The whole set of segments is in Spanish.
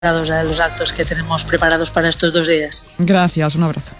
a los actos que tenemos preparados para estos 2 días. Gracias, un abrazo.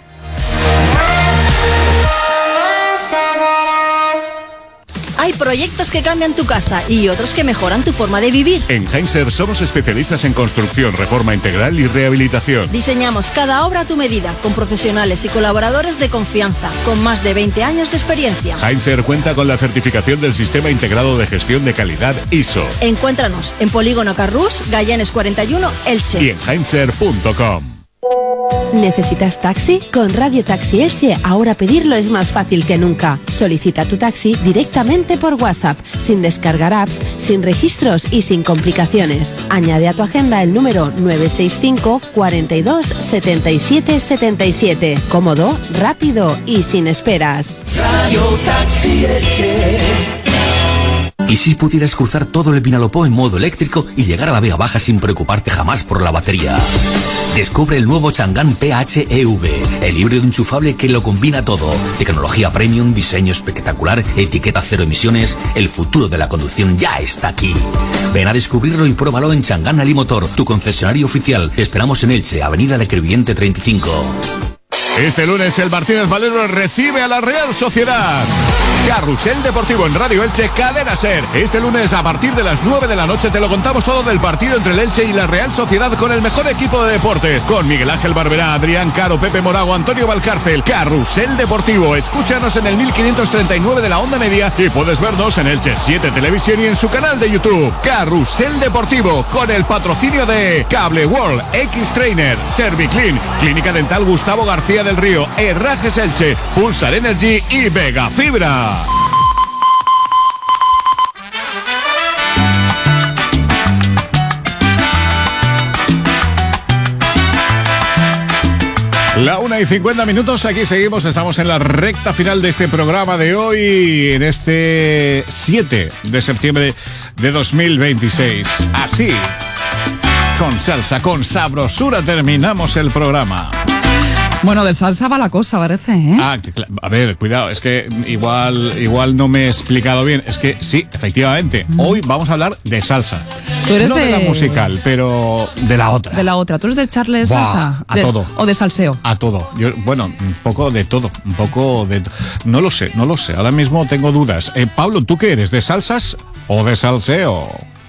Hay proyectos que cambian tu casa y otros que mejoran tu forma de vivir. En Heinzer somos especialistas en construcción, reforma integral y rehabilitación. Diseñamos cada obra a tu medida, con profesionales y colaboradores de confianza, con más de 20 años de experiencia. Heinzer cuenta con la certificación del Sistema Integrado de Gestión de Calidad ISO. Encuéntranos en Polígono Carrús, Gallanes 41, Elche. Y en heinzer.com. ¿Necesitas taxi? Con Radio Taxi Elche ahora pedirlo es más fácil que nunca. Solicita tu taxi directamente por WhatsApp, sin descargar apps, sin registros y sin complicaciones. Añade a tu agenda el número 965 42 77 77. Cómodo, rápido y sin esperas. Radio Taxi Elche. ¿Y si pudieras cruzar todo el Vinalopó en modo eléctrico y llegar a la Vega Baja sin preocuparte jamás por la batería? Descubre el nuevo Chang'an PHEV, el híbrido enchufable que lo combina todo. Tecnología premium, diseño espectacular, etiqueta cero emisiones. El futuro de la conducción ya está aquí. Ven a descubrirlo y pruébalo en Chang'an Alimotor, tu concesionario oficial. Te esperamos en Elche, Avenida de Crevillente 35. Este lunes el Martínez Valero recibe a la Real Sociedad. Carrusel Deportivo en Radio Elche, Cadena Ser. Este lunes a partir de las 9 de la noche te lo contamos todo del partido entre el Elche y la Real Sociedad con el mejor equipo de deporte. Con Miguel Ángel Barberá, Adrián Caro, Pepe Morago, Antonio Valcárcel. Carrusel Deportivo. Escúchanos en el 1539 de la onda media y puedes vernos en Elche 7 Televisión y en su canal de YouTube. Carrusel Deportivo con el patrocinio de Cable World, X-Trainer, Serviclean, Clínica Dental Gustavo García del Río, Herrajes Elche, Pulsar Energy y Vega Fibra. La 1:50, aquí seguimos, estamos en la recta final de este programa de hoy, en este 7 de septiembre de 2026. Así, con salsa, con sabrosura terminamos el programa. Bueno, de salsa va la cosa, parece, ¿eh? A ver, cuidado, es que igual no me he explicado bien. Es que sí, efectivamente, hoy vamos a hablar de salsa. ¿Tú eres no de la musical, pero de la otra. De la otra. ¿Tú eres de echarle salsa? A todo. ¿O de salseo? A todo. Bueno, un poco de todo. No lo sé. Ahora mismo tengo dudas. Pablo, ¿tú qué eres? ¿De salsas o de salseo?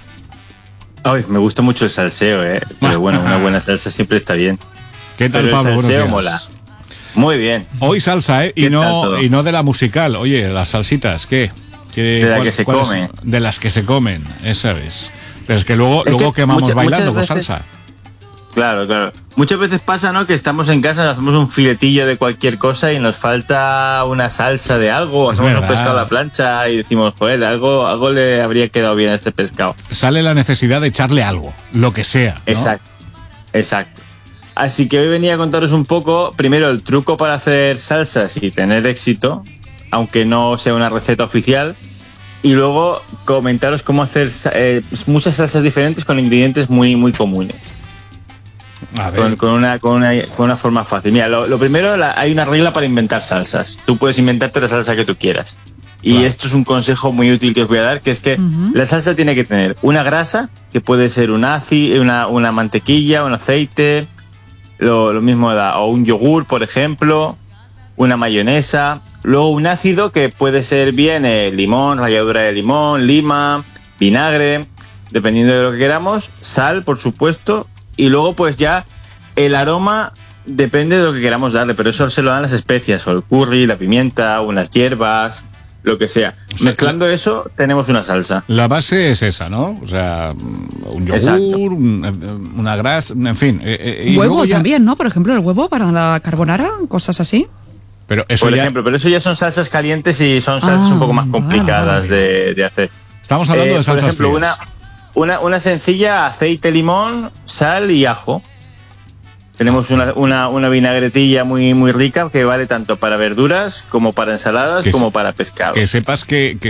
Ay, me gusta mucho el salseo, pero bueno, una buena salsa siempre está bien. ¿Qué tal, pero Pablo? El salseo mola. Muy bien. Hoy salsa, y no de la musical. Oye, las salsitas, ¿qué? De las que se comen. De las que se comen, esa es. Pero es que luego quemamos bailando con salsa. Claro. Muchas veces pasa, ¿no? Que estamos en casa, hacemos un filetillo de cualquier cosa y nos falta una salsa de algo, hacemos un pescado a la plancha y decimos, joder, algo le habría quedado bien a este pescado. Sale la necesidad de echarle algo, lo que sea, ¿no? Exacto. Así que hoy venía a contaros un poco, primero, el truco para hacer salsas y tener éxito, aunque no sea una receta oficial, y luego comentaros cómo hacer muchas salsas diferentes con ingredientes muy, muy comunes. A ver. Con una forma fácil. Mira, lo primero, hay una regla para inventar salsas. Tú puedes inventarte la salsa que tú quieras. Y esto es un consejo muy útil que os voy a dar, que es que la salsa tiene que tener una grasa, que puede ser una mantequilla, un aceite, lo mismo o un yogur, por ejemplo, una mayonesa, luego un ácido que puede ser bien limón, ralladura de limón, lima, vinagre, dependiendo de lo que queramos, sal, por supuesto, y luego pues ya el aroma depende de lo que queramos darle, pero eso se lo dan las especias, o el curry, la pimienta, unas hierbas, lo que sea. Mezclando eso, tenemos una salsa. La base es esa, ¿no? O sea, un yogur, una grasa, en fin. Huevo también, ¿no? Por ejemplo, el huevo para la carbonara, cosas así. Pero eso pero eso ya son salsas calientes y son salsas un poco más complicadas de hacer. Estamos hablando de salsas por ejemplo, frías. una sencilla, aceite, limón, sal y ajo. Tenemos una vinagretilla muy, muy rica que vale tanto para verduras como para ensaladas como para pescado. Que sepas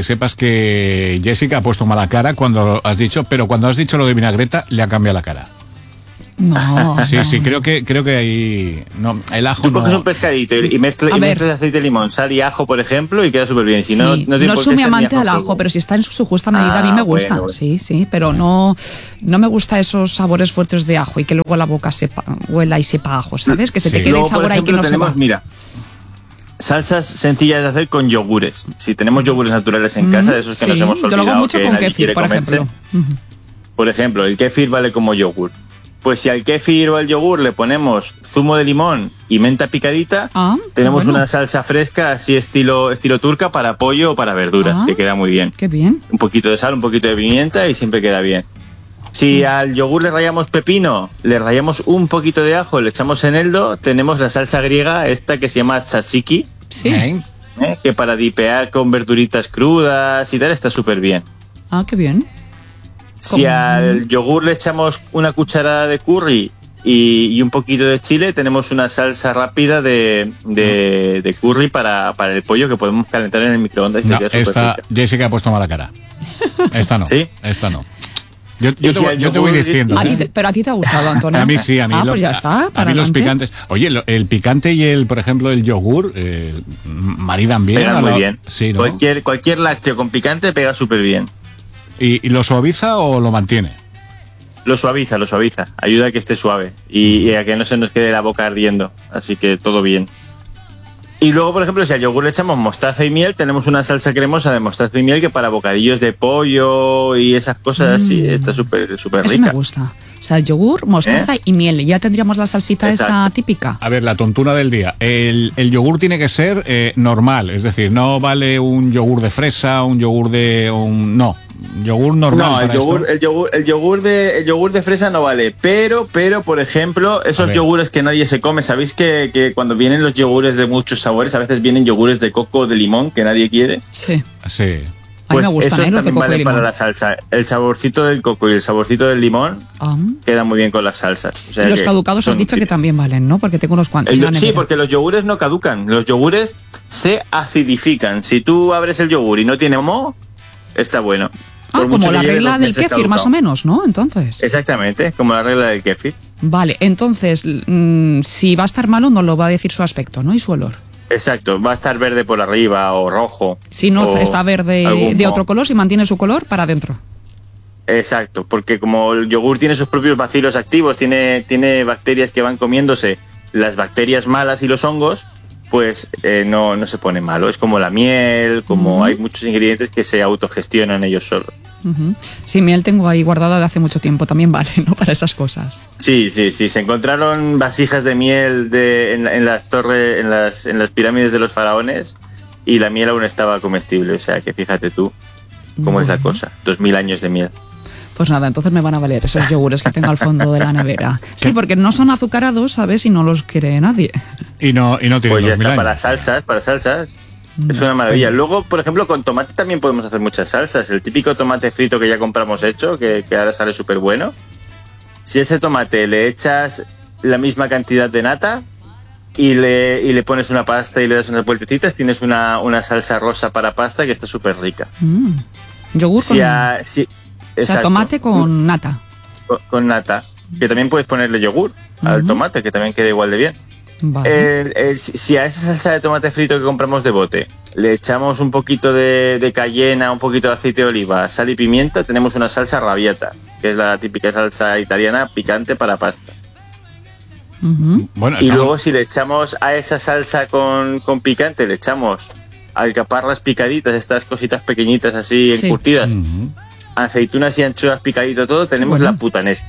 que Jessica ha puesto mala cara cuando has dicho lo de vinagreta, le ha cambiado la cara. No. Sí, creo que ahí... No, el ajo Tú coges no... un pescadito y mezclas aceite de limón, sal y ajo, por ejemplo, y queda súper bien. Si Sí, no tiene no por soy qué muy ser ni amante del ajo, fuego. pero si está en su justa medida, a mí me gusta. Bueno. Sí, pero no me gusta esos sabores fuertes de ajo y que luego la boca huela y sepa ajo, ¿sabes? Que se te quede Luego, el sabor por ahí que ejemplo, no se tenemos, va. mira, salsas sencillas de hacer con yogures. Si tenemos yogures naturales en casa, de esos que nos hemos yo lo olvidado hago mucho que con nadie kéfir, quiere por comerse. ejemplo. Por ejemplo, el kéfir vale como yogur. Pues si al kéfir o al yogur le ponemos zumo de limón y menta picadita, tenemos una salsa fresca así estilo turca para pollo o para verduras, que queda muy bien. Qué bien. Un poquito de sal, un poquito de pimienta y siempre queda bien. Si al yogur le rallamos pepino, le rallamos un poquito de ajo, le echamos eneldo, tenemos la salsa griega esta que se llama tzatziki, que para dipear con verduritas crudas y tal está súper bien. Ah, qué bien. Si al yogur le echamos una cucharada de curry y un poquito de chile, tenemos una salsa rápida de curry para el pollo que podemos calentar en el microondas. Y No, queda súper esta rica. Jessica ha puesto mala cara. Esta no. ¿Sí? Esta no. Yo si al te voy yogur- diciendo. Pero a ti te ha gustado, Antonio. A mí sí, a mí, pues ya está. a mí los picantes. Oye, el picante y por ejemplo, el yogur maridan bien. Pega muy bien. Sí, ¿no? Cualquier lácteo con picante pega súper bien. ¿Y lo suaviza o lo mantiene? Lo suaviza. Ayuda a que esté suave y a que no se nos quede la boca ardiendo. Así que todo bien. Y luego, por ejemplo, si al yogur le echamos mostaza y miel, tenemos una salsa cremosa de mostaza y miel que para bocadillos de pollo y esas cosas así está súper Eso rica. me gusta. O sea, yogur, mostaza y miel. Ya tendríamos la salsita esta típica. A ver, la tontuna del día. El yogur tiene que ser normal, es decir, no vale un yogur de fresa, un yogur de... No, yogur normal. No, el yogur de fresa no vale, pero por ejemplo, esos yogures que nadie se come, ¿sabéis que cuando vienen los yogures de muchos sabores, a veces vienen yogures de coco o de limón que nadie quiere? Sí. Pues me gustan, esos los de también coco y valen limón. para la salsa. El saborcito del coco y el saborcito del limón quedan muy bien con las salsas. O sea, Los que caducados has son dicho que útiles. también valen, ¿no? Porque tengo unos cuantos. Sí, porque los yogures no caducan. Los yogures se acidifican. Si tú abres el yogur y no tiene moho, está bueno. Por mucho como que la lleve regla 2 del meses kéfir, más caducado. o menos, ¿no? Entonces. Exactamente, como la regla del kéfir. Vale, entonces, si va a estar malo, nos lo va a decir su aspecto, ¿no? Y su olor. Exacto, va a estar verde por arriba o rojo. Si no o está verde algún de moho. otro color, si mantiene su color, para adentro. Exacto, porque como el yogur tiene sus propios bacilos activos, tiene bacterias que van comiéndose las bacterias malas y los hongos, pues no se pone malo. Es como la miel, como hay muchos ingredientes que se autogestionan ellos solos. Sí, miel tengo ahí guardada de hace mucho tiempo, también vale, ¿no? Para esas cosas. Sí, se encontraron vasijas de miel en las torres, en las pirámides de los faraones y la miel aún estaba comestible, o sea que fíjate tú cómo es la cosa, 2000 años de miel. Pues nada, entonces me van a valer esos yogures que tengo al fondo de la nevera. Sí, porque no son azucarados, ¿sabes? Y no los quiere nadie. Y no tiene Pues ya 2000 está, años. para salsas. Es una maravilla. Luego, por ejemplo, con tomate también podemos hacer muchas salsas. El típico tomate frito que ya compramos hecho, que ahora sale súper bueno. Si ese tomate le echas la misma cantidad de nata y le pones una pasta y le das unas vueltecitas, tienes una salsa rosa para pasta que está súper rica. Yogur con... Exacto. O sea, tomate con nata. Con nata. Que también puedes ponerle yogur al tomate, que también queda igual de bien. Vale. Si a esa salsa de tomate frito que compramos de bote le echamos un poquito de cayena, un poquito de aceite de oliva, sal y pimienta, tenemos una salsa rabiata, que es la típica salsa italiana picante para pasta. Bueno, y luego si le echamos a esa salsa con picante, le echamos alcaparras picaditas, estas cositas pequeñitas así encurtidas, aceitunas y anchoas picadito todo, tenemos la putanesca.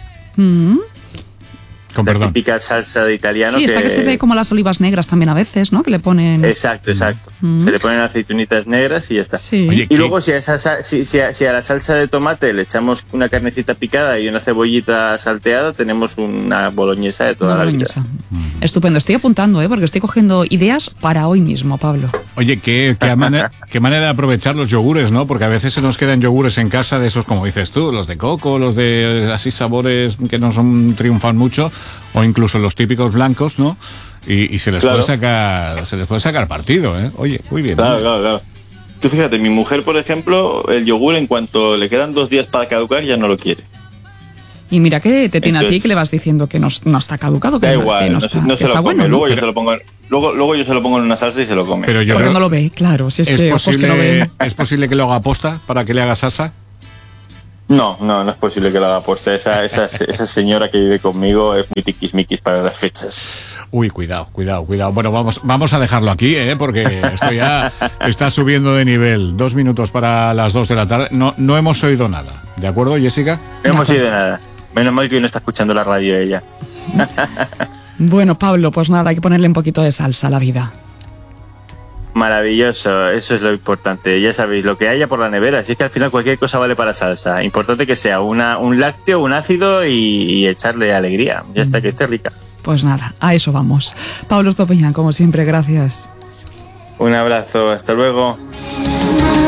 Con perdón. Típica salsa de italiano. Sí, esta que se ve como las olivas negras también a veces, ¿no? Que le ponen... Exacto. Se le ponen aceitunitas negras y ya está. Sí. Oye, y luego si a la salsa de tomate le echamos una carnecita picada y una cebollita salteada, tenemos una boloñesa de toda la vida. Estupendo, estoy apuntando, porque estoy cogiendo ideas para hoy mismo, Pablo. Oye, qué manera de aprovechar los yogures, ¿no? Porque a veces se nos quedan yogures en casa de esos, como dices tú, los de coco, los de así sabores que no triunfan mucho, o incluso los típicos blancos, ¿no? Y se les puede sacar partido, ¿eh? Oye, muy bien. Claro. Tú fíjate, mi mujer, por ejemplo, el yogur en cuanto le quedan 2 días para caducar ya no lo quiere. Y mira que te tiene a ti que le vas diciendo que no está caducado. Que da igual, no se lo come. Bueno, luego yo se lo pongo. Luego yo se lo pongo en una salsa y se lo come. Pero yo porque no lo ve, claro. Si es que posible, que no ve. ¿Es posible que lo haga aposta para que le haga salsa? No es posible que lo haga aposta. Esa señora que vive conmigo es muy tiquismiquis para las fechas. Uy, cuidado. Bueno, vamos a dejarlo aquí, porque esto ya está subiendo de nivel. 2 minutos para las 2 de la tarde. No hemos oído nada. ¿De acuerdo, Jessica? No hemos oído nada. Menos mal que no está escuchando la radio ella. Bueno, Pablo, pues nada, hay que ponerle un poquito de salsa a la vida. Maravilloso, eso es lo importante. Ya sabéis, lo que haya por la nevera. Así es que al final cualquier cosa vale para salsa. Importante que sea un lácteo, un ácido y echarle alegría. Ya está, que esté rica. Pues nada, a eso vamos. Pablo Estopiñán, como siempre, gracias. Un abrazo, hasta luego.